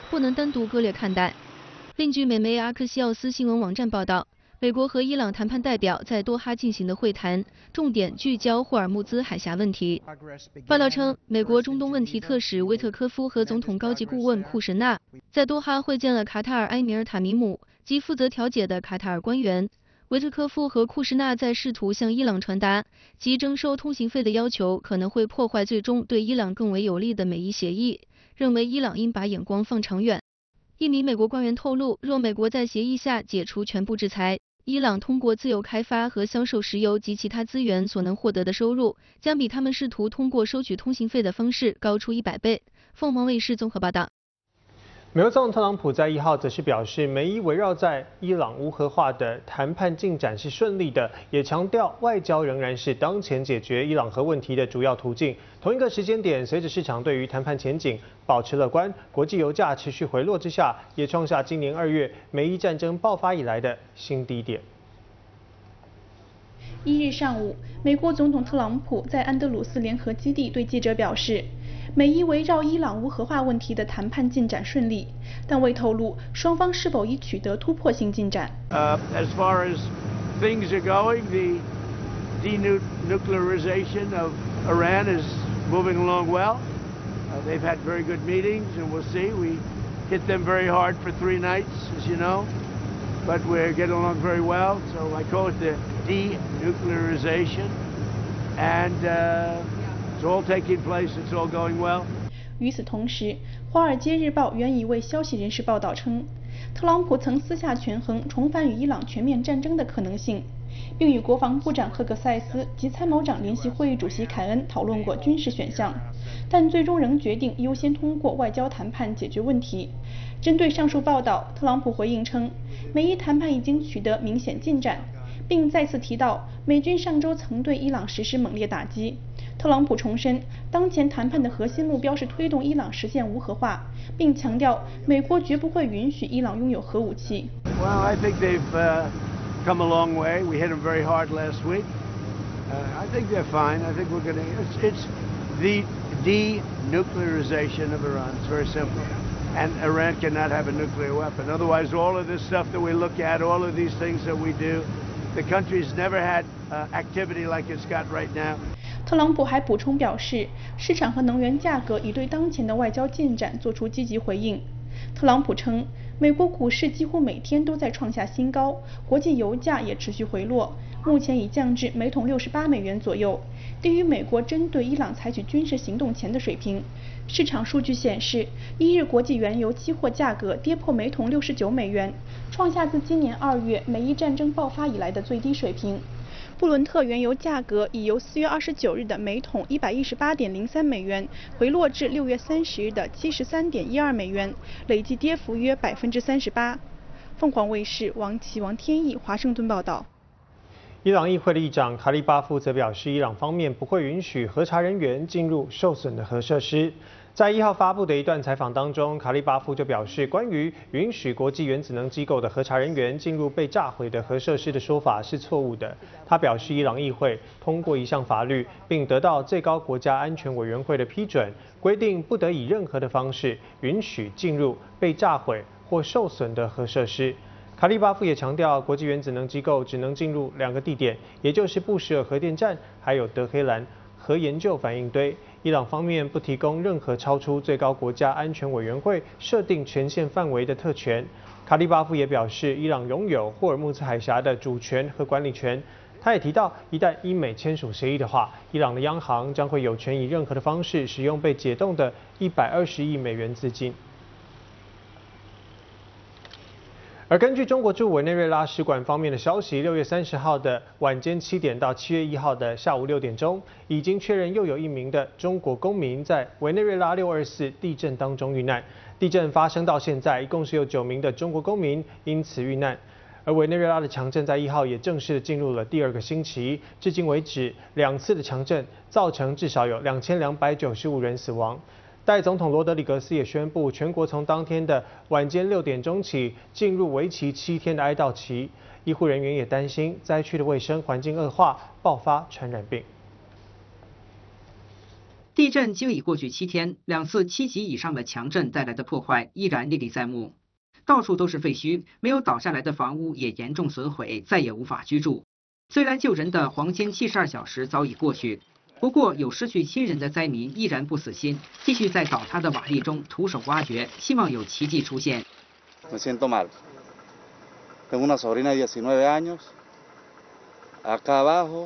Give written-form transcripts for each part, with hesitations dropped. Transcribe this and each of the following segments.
不能单独割裂看待。另据美媒阿克西奥斯新闻网站报道，美国和伊朗谈判代表在多哈进行的会谈，重点聚焦霍尔木兹海峡问题。报道称，美国中东问题特使威特科夫和总统高级顾问库什纳在多哈会见了卡塔尔埃米尔塔米姆及负责调解的卡塔尔官员。维特科夫和库什纳在试图向伊朗传达即征收通行费的要求可能会破坏最终对伊朗更为有利的美伊协议，认为伊朗应把眼光放长远。一名美国官员透露，若美国在协议下解除全部制裁，伊朗通过自由开发和销售石油及其他资源所能获得的收入，将比他们试图通过收取通行费的方式高出100倍。凤凰卫视综合报道。 美国总统特朗普在1号则是表示，美伊围绕在伊朗无核化的谈判进展是顺利的，也强调外交仍然是当前解决伊朗核问题的主要途径。同一个时间点，随着市场对于谈判前景保持乐观，国际油价持续回落之下，也创下今年2月美伊战争爆发以来的新低点。 1日上午，美国总统特朗普在安德鲁斯联合基地对记者表示，美伊围绕伊朗无核化问题的谈判进展顺利，但未透露双方是否已取得突破性进展。 As far as things are going, the denuclearization of Iran is moving along well. They've had very good meetings, and we'll see. We hit them very hard for 3 nights, as you know, but we're getting along very well. So I call it the denuclearization, and it's all taking place. It's all going well. 与此同时，《华尔街日报》援一位消息人士报道称，特朗普曾私下权衡重返与伊朗全面战争的可能性，并与国防部长赫格塞斯及参谋长联席会议主席凯恩讨论过军事选项，但最终仍决定优先通过外交谈判解决问题。针对上述报道，特朗普回应称，美伊谈判已经取得明显进展，并再次提到美军上周曾对伊朗实施猛烈打击。特朗普重申，当前谈判的核心目标是推动伊朗实现无核化，并强调美国绝不会允许伊朗拥有核武器。 Well, I think they've come a long way. We hit them very hard last week. I think they're fine. I think we're going to. It's the denuclearization of Iran. It's very simple. And Iran cannot have a nuclear weapon. Otherwise, all of this stuff that we look at, all of these things that we do, the country's never had activity like it's got right now. 特朗普还补充表示，市场和能源价格已对当前的外交进展做出积极回应。特朗普称，美国股市几乎每天都在创下新高，国际油价也持续回落，目前已降至每桶68美元左右，低于美国针对伊朗采取军事行动前的水平。市场数据显示，1日国际原油期货价格跌破每桶69美元，创下自今年2月美伊战争爆发以来的最低水平。布伦特原油价格已由4月29日的每桶118.03美元回落至6月30日的73.12美元，累计跌幅约38%。凤凰卫视王天意华盛顿报道。 伊朗议会的议长卡利巴夫则表示，伊朗方面不会允许核查人员进入受损的核设施。在1号发布的一段采访当中，卡利巴夫就表示，关于允许国际原子能机构的核查人员进入被炸毁的核设施的说法是错误的。他表示，伊朗议会通过一项法律，并得到最高国家安全委员会的批准，规定不得以任何的方式允许进入被炸毁或受损的核设施。卡利巴夫也强调，国际原子能机构只能进入2个地点，也就是布什尔核电站还有德黑兰核研究反应堆。伊朗方面不提供任何超出最高国家安全委员会设定权限范围的特权。卡利巴夫也表示，伊朗拥有霍尔木兹海峡的主权和管理权。他也提到，一旦英美签署协议的话，伊朗的央行将会有权以任何的方式使用被解冻的120亿美元资金。而根据中国驻委内瑞拉使馆方面的消息，6月30号的晚间7点到7月1号的下午6点钟，已经确认又有1名的中国公民在委内瑞拉624地震当中遇难。地震发生到现在，一共是有9名的中国公民因此遇难。而委内瑞拉的强震在1号也正式的进入了第2个星期，至今为止2次的强震造成至少有2295人死亡。代总统罗德里格斯也宣布，全国从当天的晚间6点钟起进入为期7天的哀悼期。医护人员也担心灾区的卫生环境恶化，爆发传染病。 地震经已过去7天，2次7级以上的强震带来的破坏依然历历在目，到处都是废墟，没有倒下来的房屋也严重损毁，再也无法居住。虽然救人的黄金72小时早已过去，不过有失去亲人的灾民依然不死心，继续在倒塌的瓦砾中徒手挖掘，希望有奇迹出现。 Me siento mal. Tengo una sobrina de 19 años acá abajo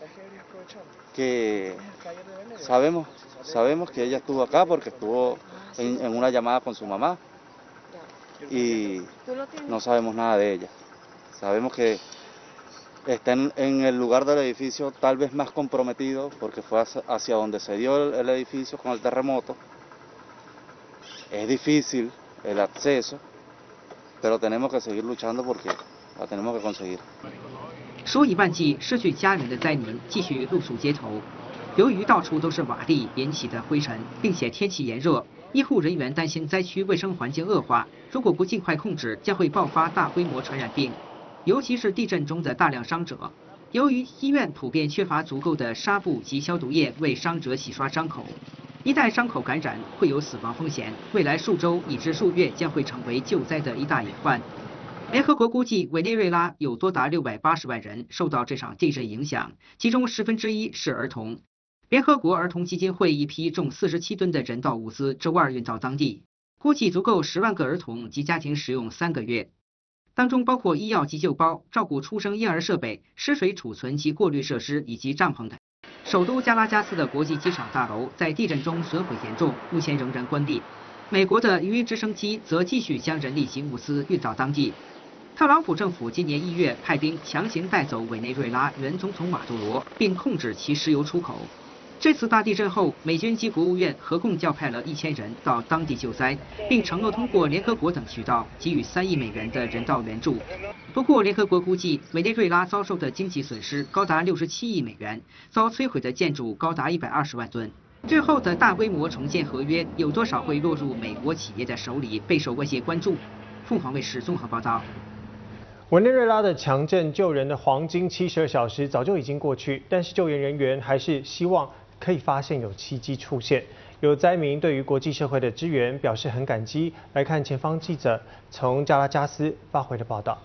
que sabemos que ella estuvo acá porque estuvo en una llamada con su mamá y no sabemos nada de ella. Sabemos que está en el lugar del edificio tal vez más comprometido porque fue hacia donde se dio el edificio con el terremoto. Es difícil el acceso, pero tenemos que seguir luchando porque la tenemos que conseguir. 数以万计失去家人的灾民继续露宿街头，由于到处都是瓦砾引起的灰尘，并且天气炎热，医护人员担心灾区卫生环境恶化，如果不尽快控制，将会爆发大规模传染病，尤其是地震中的大量伤者。由于医院普遍缺乏足够的纱布及消毒液为伤者洗刷伤口，一旦伤口感染，会有死亡风险，未来数周以至数月将会成为救灾的一大隐患。联合国估计，委内瑞拉有多达680万人受到这场地震影响，其中1/10是儿童。联合国儿童基金会一批重47吨的人道物资周2运到当地，估计足够10万个儿童及家庭使用3个月。当中包括医药急救包、照顾出生婴儿设备、湿水储存及过滤设施以及帐篷等。首都加拉加斯的国际机场大楼在地震中损毁严重，目前仍然关闭。美国的鱼鹰直升机则继续将人力及物资运到当地。特朗普政府今年1月派兵强行带走委内瑞拉原总统马杜罗，并控制其石油出口。这次大地震后，美军及国务院合共调派了1000人到当地救灾，并承诺通过联合国等渠道给予3亿美元的人道援助。不过，联合国估计委内瑞拉遭受的经济损失高达67亿美元，遭摧毁的建筑高达120万吨。之后的大规模重建合约有多少会落入美国企业的手里，备受外界关注。凤凰卫视综合报道。 委内瑞拉的强震救人的黄金72小时早就已经过去，但是救援人员还是希望可以发现有奇迹出现。有灾民对于国际社会的支援表示很感激。来看前方记者从加拉加斯发回的报道。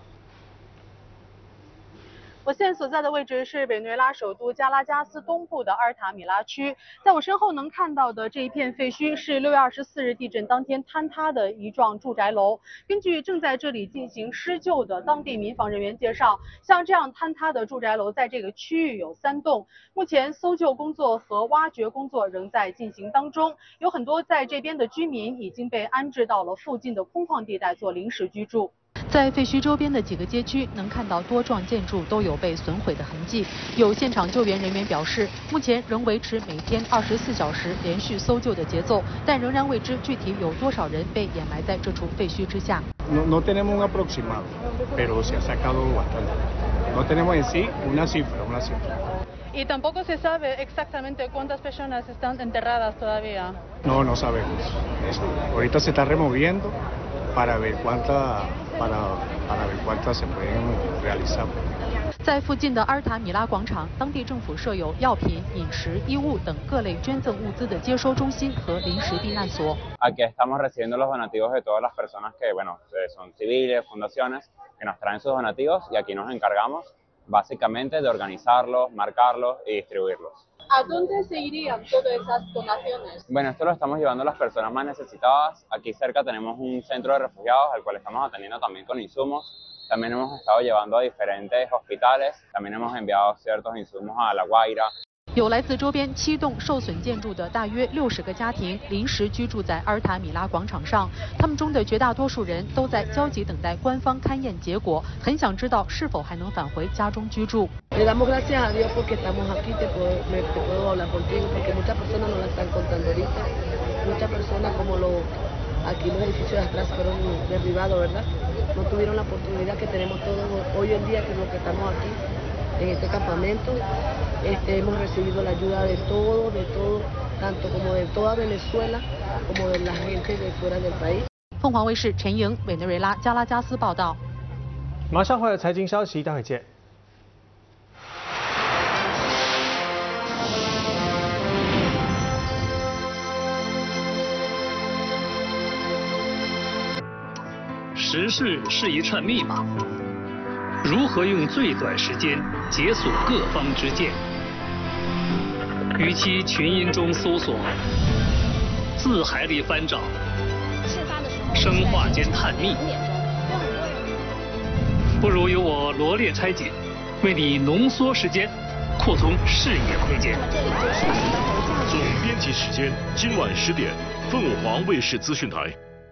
我现在所在的位置是委内瑞拉首都加拉加斯东部的阿尔塔米拉区，在我身后能看到的这一片废墟是6月24日地震当天坍塌的一幢住宅楼。根据正在这里进行施救的当地民防人员介绍，像这样坍塌的住宅楼在这个区域有3栋，目前搜救工作和挖掘工作仍在进行当中，有很多在这边的居民已经被安置到了附近的空旷地带做临时居住。在废墟周边的几个街区，能看到多幢建筑都有被损毁的痕迹。有现场救援人员表示，目前仍维持每天24小时连续搜救的节奏，但仍然未知具体有多少人被掩埋在这处废墟之下。 No tenemos un aproximado, pero se ha sacado bastante. No tenemos en sí una cifra. Y tampoco se sabe exactamente cuántas personas están enterradas todavía. No sabemos. Ahorita se está removiendo para ver cuántas se pueden realizar. 在附近的阿尔塔米拉广场，当地政府设有药品、饮食、衣物等各类捐赠物资的接收中心和临时避难所。 Aquí estamos recibiendo los donativos de todas las personas que, son civiles, fundaciones, que nos traen sus donativos y aquí nos encargamos básicamente de organizarlos, marcarlos y distribuirlos. ¿A dónde se irían todas esas donaciones? Bueno, esto lo estamos llevando a las personas más necesitadas. Aquí cerca tenemos un centro de refugiados al cual estamos atendiendo también con insumos. También hemos estado llevando a diferentes hospitales. También hemos enviado ciertos insumos a La Guaira. 有来自周边7栋受损建筑的大约60个家庭临时居住在阿尔塔米拉广场上，他们中的绝大多数人都在焦急等待官方勘验结果，很想知道是否还能返回家中居住。 Le damos gracias a Dios porque estamos aquí, te puedo hablar contigo porque muchas personas no la están contando ahorita, muchas personas como aquí los edificios de atrás fueron derribados, ¿verdad? No tuvieron la oportunidad que tenemos todos hoy en día que los que estamos aquí en este campamento. Hemos recibido la ayuda de todo, tanto como de toda Venezuela como de la gente de fuera del país. 凤凰卫视陈莹，委内瑞拉加拉加斯报道。 马上会有财经消息，待会见。 时事是一串密码，如何用最短时间解锁各方之见？与其群音中搜索，字海里翻找，生化间探秘，不如由我罗列拆解，为你浓缩时间，扩充视野空间。 总编辑时间，今晚10点，凤凰卫视资讯台。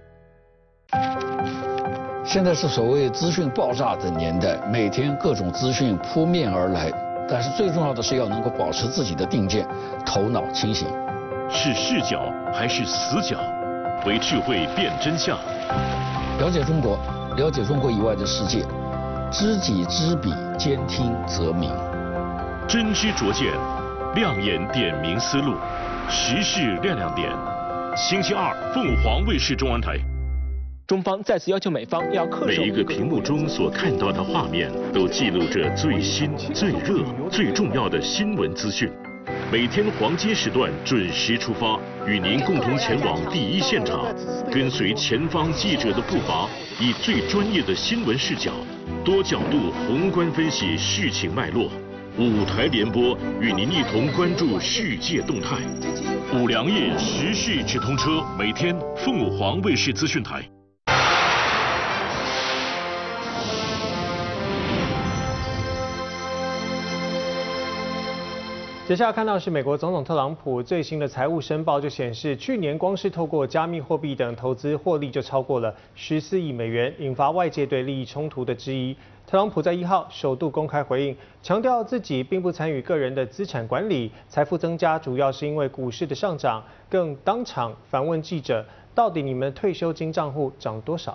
现在是所谓资讯爆炸的年代，每天各种资讯扑面而来，但是最重要的是要能够保持自己的定见，头脑清醒。 是视角还是死角？为智慧辨真相。 了解中国，了解中国以外的世界，知己知彼，兼听则明。 真知灼见，亮眼点明思路，时事亮亮点。星期二，凤凰卫视中文台。 中方再次要求美方要恪守每一个屏幕中所看到的画面，都记录着最新、最热、最重要的新闻资讯。每天黄金时段准时出发，与您共同前往第一现场，跟随前方记者的步伐，以最专业的新闻视角，多角度宏观分析事情脉络。5台联播，与您一同关注世界动态。5粮液时事直通车，每天凤凰卫视资讯台。 接下来看到是美国总统特朗普最新的财务申报，就显示去年光是透过加密货币等投资获利就超过了14亿美元，引发外界对利益冲突的质疑。特朗普在1号首度公开回应，强调自己并不参与个人的资产管理，财富增加主要是因为股市的上涨，更当场反问记者，到底你们的退休金账户涨多少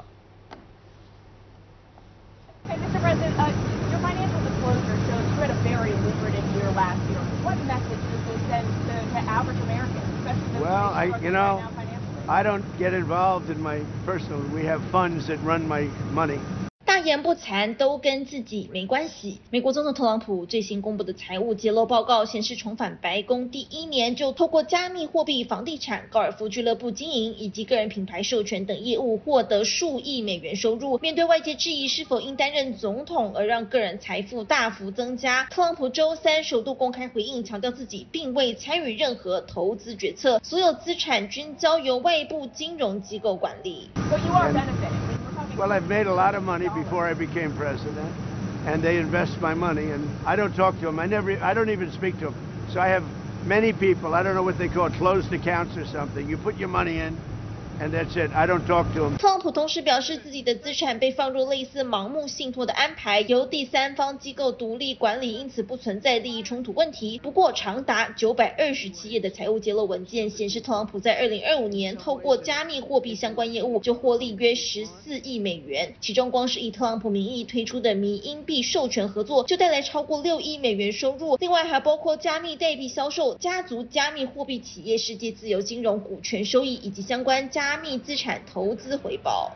？Hey, Mr. President, your financial disclosure shows you had a very lucrative year last year. What message does this send to average Americans, especially those Well, right now financially? I don't get involved in my personal. We have funds that run my money. 大言不惭都跟自己没关系。美国总统特朗普最新公布的财务揭露报告显示，重返白宫第1年就透过加密货币、房地产、高尔夫俱乐部经营以及个人品牌授权等业务获得数亿美元收入。面对外界质疑是否因担任总统而让个人财富大幅增加，特朗普周3首度公开回应，强调自己并未参与任何投资决策，所有资产均交由外部金融机构管理。 So you are benefiting. Well, I've made a lot of money before I became president, and they invest my money, and I don't talk to them. I don't even speak to them. So I have many people, I don't know what they call it, closed accounts or something. You put your money in, and that's it. I don't talk to them. 特朗普同时表示，自己的资产被放入类似盲目信托的安排，由第三方机构独立管理，因此不存在利益冲突问题。不过，长达927页的财务揭露文件显示，特朗普在2025年透过加密货币相关业务就获利约14亿美元，其中光是以特朗普名义推出的迷因币授权合作就带来超过6亿美元收入，另外还包括加密代币销售、家族加密货币企业世界自由金融股权收益以及相关加密资产投资回报。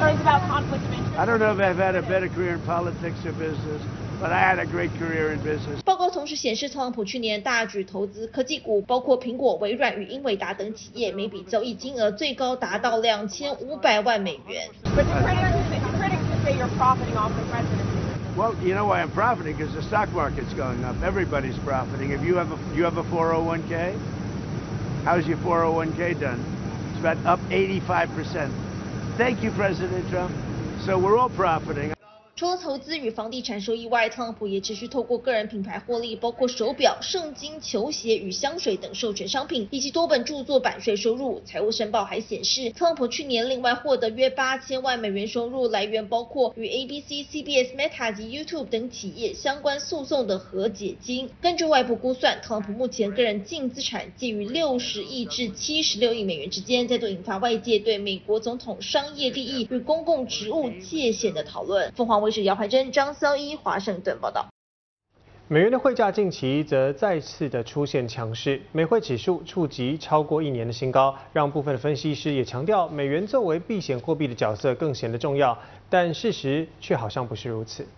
I don't know if I've had a better career in politics or business, but I had a great career in business. 报告同时显示，特朗普去年大举投资科技股，包括苹果、微软与英伟达等企业，每笔交易金额最高达到2500万美元。 But critics say you're profiting off the presidency. Well, you know why I'm profiting? Because the stock market's going up. Everybody's profiting. If you have a 401k, how's your 401k done? It's about up 85%. Thank you, President Trump. So we're all profiting. 除了投资与房地产收益外，特朗普也持续透过个人品牌获利，包括手表、圣经、球鞋与香水等授权商品，以及多本著作版税收入。财务申报还显示，特朗普去年另外获得约8000万美元收入，来源包括与 ABC、CBS、Meta 及 YouTube 等企业相关诉讼的和解金。根据外部估算，特朗普目前个人净资产介于60亿至76亿美元之间，再度引发外界对美国总统商业利益与公共职务界限的讨论。凤凰卫视姚怀珍、张潇一华盛顿报道。 美元的汇价近期则再次的出现强势，美汇指数触及超过1年的新高，让部分的分析师也强调，美元作为避险货币的角色更显得重要，但事实却好像不是如此。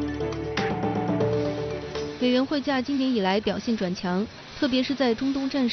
美元汇价今年以来表现转强，特别是在中东战事